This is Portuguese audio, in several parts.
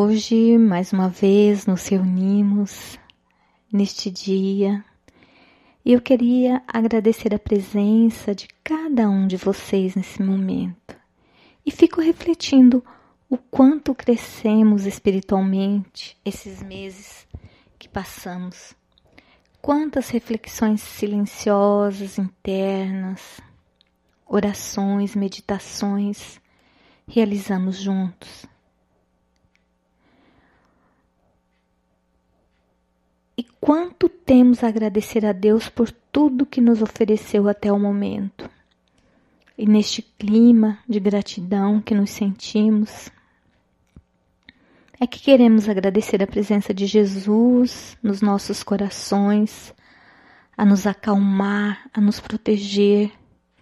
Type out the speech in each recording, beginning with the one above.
Hoje, mais uma vez, nos reunimos neste dia e eu queria agradecer a presença de cada um de vocês nesse momento. E fico refletindo o quanto crescemos espiritualmente esses meses que passamos. Quantas reflexões silenciosas, internas, orações, meditações realizamos juntos. E quanto temos a agradecer a Deus por tudo que nos ofereceu até o momento. E neste clima de gratidão que nos sentimos, é que queremos agradecer a presença de Jesus nos nossos corações, a nos acalmar, a nos proteger.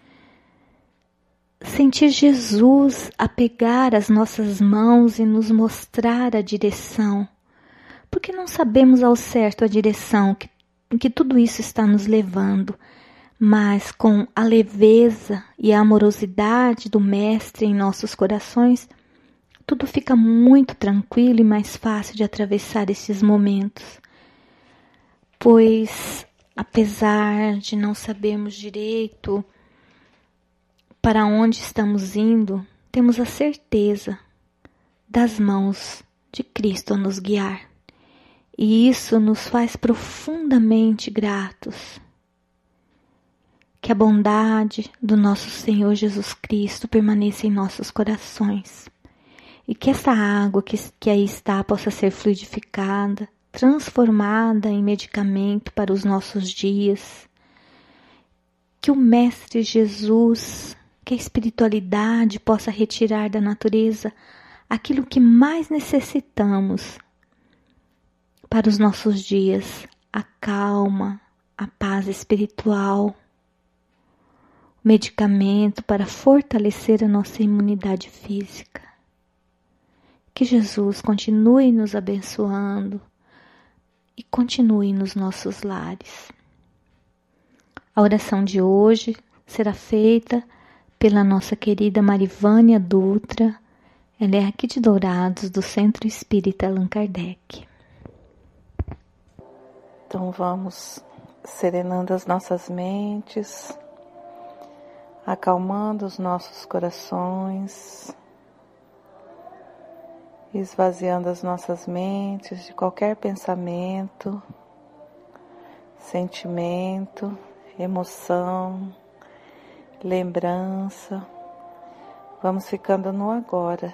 Sentir Jesus a pegar as nossas mãos e nos mostrar a direção. Porque não sabemos ao certo a direção que tudo isso está nos levando, mas com a leveza e a amorosidade do Mestre em nossos corações, tudo fica muito tranquilo e mais fácil de atravessar esses momentos. Pois, apesar de não sabermos direito para onde estamos indo, temos a certeza das mãos de Cristo a nos guiar. E isso nos faz profundamente gratos. Que a bondade do nosso Senhor Jesus Cristo permaneça em nossos corações. E que essa água que aí está possa ser fluidificada, transformada em medicamento para os nossos dias. Que o Mestre Jesus, que a espiritualidade possa retirar da natureza aquilo que mais necessitamos para os nossos dias, a calma, a paz espiritual, o medicamento para fortalecer a nossa imunidade física. Que Jesus continue nos abençoando e continue nos nossos lares. A oração de hoje será feita pela nossa querida Marivânia Dutra. Ela é aqui de Dourados, do Centro Espírita Allan Kardec. Então vamos serenando as nossas mentes, acalmando os nossos corações, esvaziando as nossas mentes de qualquer pensamento, sentimento, emoção, lembrança. Vamos ficando no agora.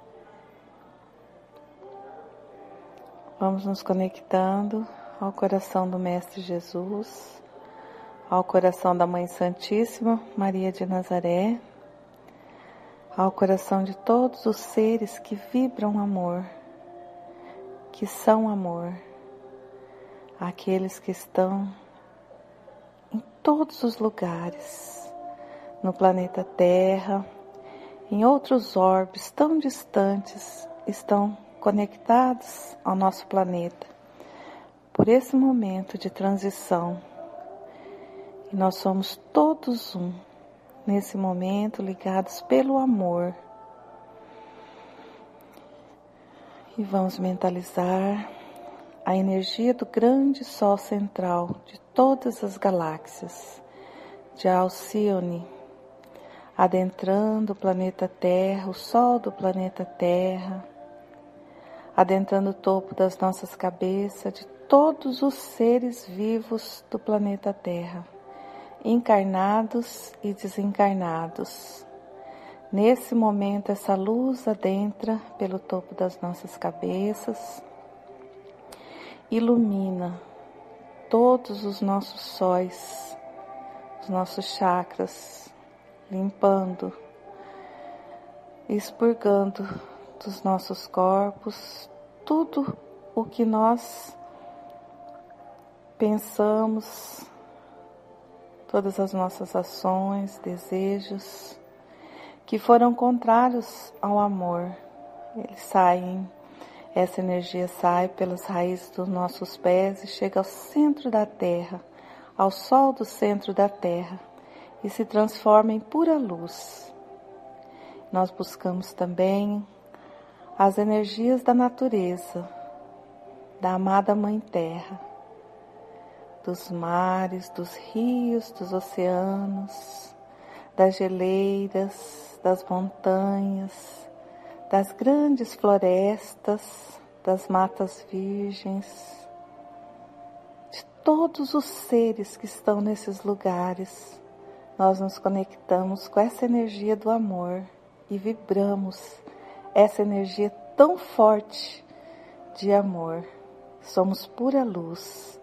Vamos nos conectando ao coração do Mestre Jesus, ao coração da Mãe Santíssima Maria de Nazaré, ao coração de todos os seres que vibram amor, que são amor, aqueles que estão em todos os lugares, no planeta Terra, em outros orbes tão distantes, estão conectados ao nosso planeta. Por esse momento de transição, e nós somos todos um, nesse momento ligados pelo amor. E vamos mentalizar a energia do grande Sol central de todas as galáxias, de Alcione, adentrando o planeta Terra, o Sol do planeta Terra, adentrando o topo das nossas cabeças, de todos os seres vivos do planeta Terra, encarnados e desencarnados. Nesse momento, essa luz adentra pelo topo das nossas cabeças, ilumina todos os nossos sóis, os nossos chakras, limpando, expurgando dos nossos corpos tudo o que nós pensamos, todas as nossas ações, desejos, que foram contrários ao amor. Eles saem, essa energia sai pelas raízes dos nossos pés e chega ao centro da Terra, ao Sol do centro da Terra, e se transforma em pura luz. Nós buscamos também as energias da natureza, da amada Mãe Terra, dos mares, dos rios, dos oceanos, das geleiras, das montanhas, das grandes florestas, das matas virgens, de todos os seres que estão nesses lugares. Nós nos conectamos com essa energia do amor e vibramos essa energia tão forte de amor. Somos pura luz.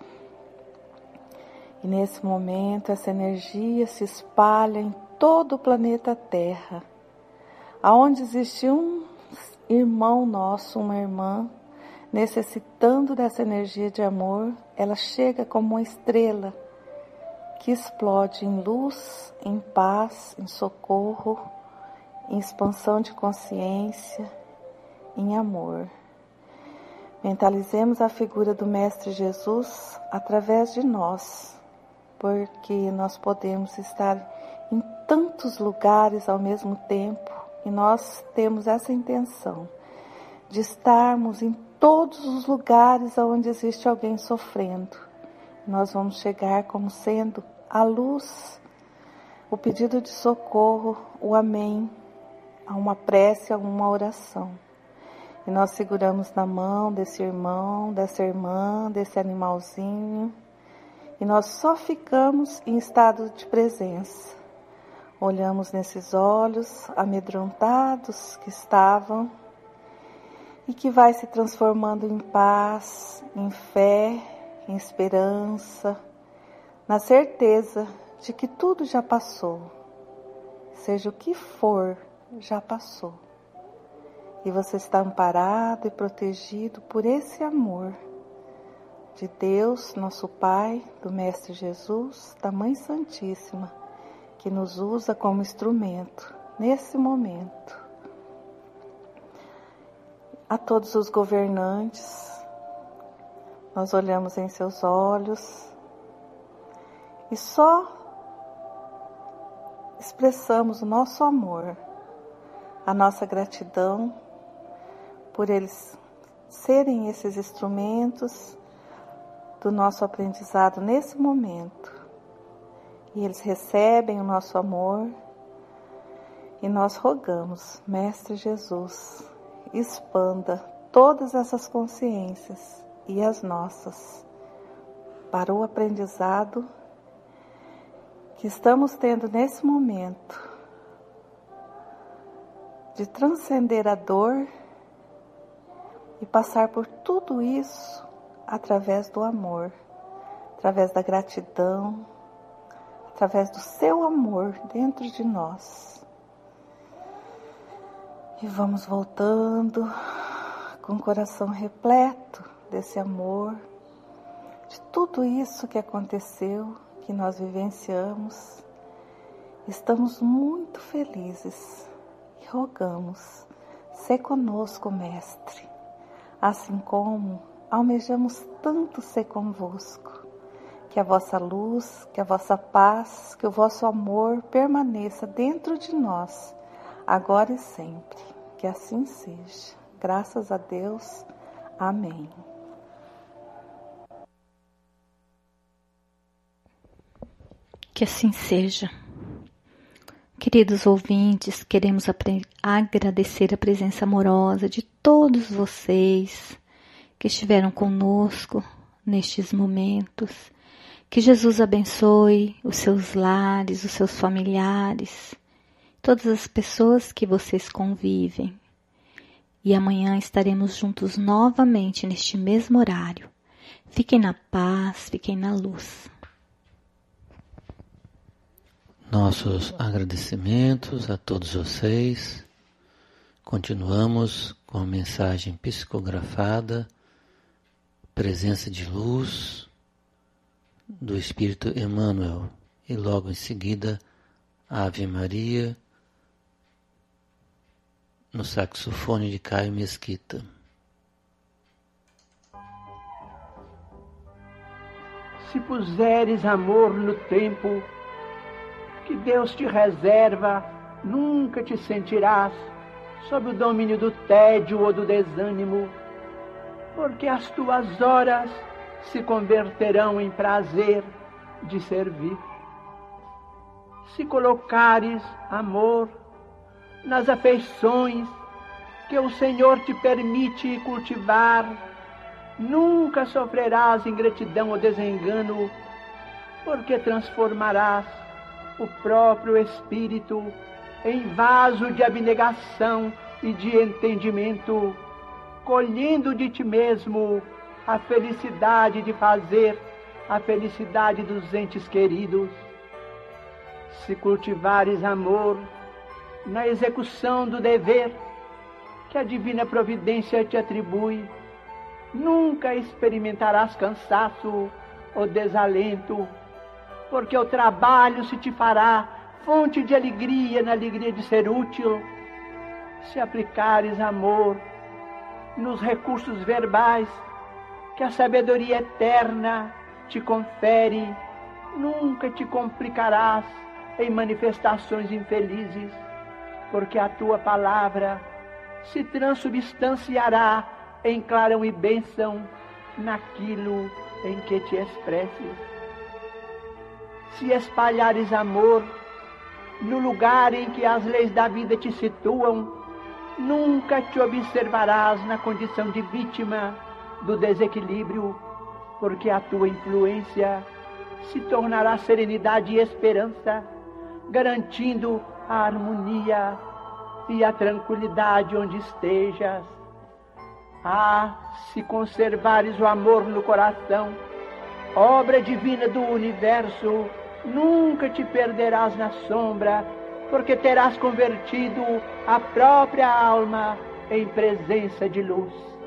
E nesse momento essa energia se espalha em todo o planeta Terra. Aonde existe um irmão nosso, uma irmã, necessitando dessa energia de amor, ela chega como uma estrela que explode em luz, em paz, em socorro, em expansão de consciência, em amor. Mentalizemos a figura do Mestre Jesus através de nós, porque nós podemos estar em tantos lugares ao mesmo tempo e nós temos essa intenção de estarmos em todos os lugares onde existe alguém sofrendo. Nós vamos chegar como sendo a luz, o pedido de socorro, o amém, a uma prece, a uma oração. E nós seguramos na mão desse irmão, dessa irmã, desse animalzinho, e nós só ficamos em estado de presença. Olhamos nesses olhos amedrontados que estavam e que vai se transformando em paz, em fé, em esperança, na certeza de que tudo já passou, seja o que for, já passou. E você está amparado e protegido por esse amor de Deus, nosso Pai, do Mestre Jesus, da Mãe Santíssima, que nos usa como instrumento nesse momento. A todos os governantes, nós olhamos em seus olhos e só expressamos o nosso amor, a nossa gratidão por eles serem esses instrumentos do nosso aprendizado nesse momento. E eles recebem o nosso amor e nós rogamos, Mestre Jesus, expanda todas essas consciências e as nossas para o aprendizado que estamos tendo nesse momento de transcender a dor e passar por tudo isso através do amor, através da gratidão, através do seu amor dentro de nós. E vamos voltando com o coração repleto desse amor, de tudo isso que aconteceu, que nós vivenciamos. Estamos muito felizes e rogamos, sê conosco, Mestre, assim como almejamos tanto ser convosco. Que a vossa luz, que a vossa paz, que o vosso amor permaneça dentro de nós, agora e sempre. Que assim seja. Graças a Deus. Amém. Que assim seja. Queridos ouvintes, queremos agradecer a presença amorosa de todos vocês que estiveram conosco nestes momentos. Que Jesus abençoe os seus lares, os seus familiares, todas as pessoas que vocês convivem. E amanhã estaremos juntos novamente neste mesmo horário. Fiquem na paz, fiquem na luz. Nossos agradecimentos a todos vocês. Continuamos com a mensagem psicografada, presença de luz do Espírito Emmanuel, e logo em seguida Ave Maria no saxofone de Caio Mesquita. Se puseres amor no tempo que Deus te reserva, nunca te sentirás sob o domínio do tédio ou do desânimo, porque as tuas horas se converterão em prazer de servir. Se colocares amor nas afeições que o Senhor te permite cultivar, nunca sofrerás ingratidão ou desengano, porque transformarás o próprio espírito em vaso de abnegação e de entendimento, colhendo de ti mesmo a felicidade de fazer a felicidade dos entes queridos. Se cultivares amor na execução do dever que a divina providência te atribui, nunca experimentarás cansaço ou desalento, porque o trabalho se te fará fonte de alegria na alegria de ser útil. Se aplicares amor nos recursos verbais que a sabedoria eterna te confere, nunca te complicarás em manifestações infelizes, porque a tua palavra se transubstanciará em clarão e bênção naquilo em que te expresses. Se espalhares amor no lugar em que as leis da vida te situam, nunca te observarás na condição de vítima do desequilíbrio, porque a tua influência se tornará serenidade e esperança, garantindo a harmonia e a tranquilidade onde estejas. Se conservares o amor no coração, obra divina do universo, nunca te perderás na sombra, porque terás convertido a própria alma em presença de luz.